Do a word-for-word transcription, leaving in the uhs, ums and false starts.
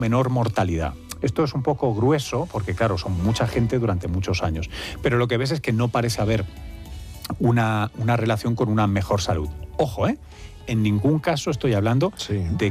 menor mortalidad. Esto es un poco grueso porque, claro, son mucha gente durante muchos años. Pero lo que ves es que no parece haber una, una relación con una mejor salud. Ojo, ¿eh? En ningún caso estoy hablando Sí. de